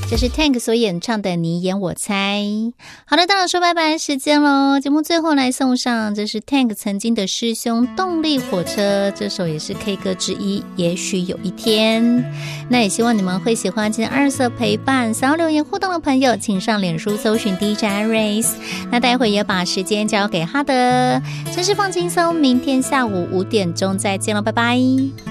这是 Tank 所演唱的你演我猜。好的，到了说拜拜时间咯，节目最后来送上这是 Tank 曾经的师兄动力火车，这首也是 K 歌之一，也许有一天。那也希望你们会喜欢今天2色陪伴，想要留言互动的朋友请上脸书搜寻 DJ Iris， 那待会也把时间交给哈德，真是放轻松，明天下午5点钟再见了，拜拜。